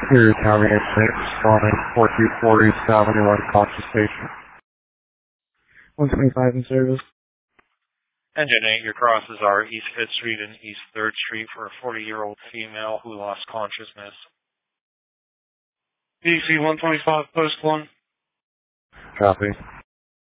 Here is having a 6 on 4240 Avenue on Concha Station. 125 in service. Engine 8, your crosses are East 5th Street and East 3rd Street for a 40-year-old female who lost consciousness. DC 125, post 1. Copy.